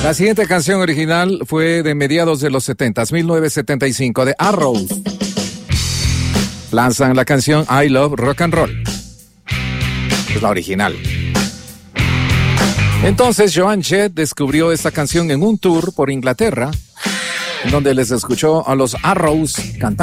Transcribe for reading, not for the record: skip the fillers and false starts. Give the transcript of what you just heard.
La siguiente canción original fue de mediados de los 70, 1975, de Arrows. Lanzan la canción I Love Rock and Roll. Es la original. Entonces Joan Jett descubrió esta canción en un tour por Inglaterra, en donde les escuchó a los Arrows cantando.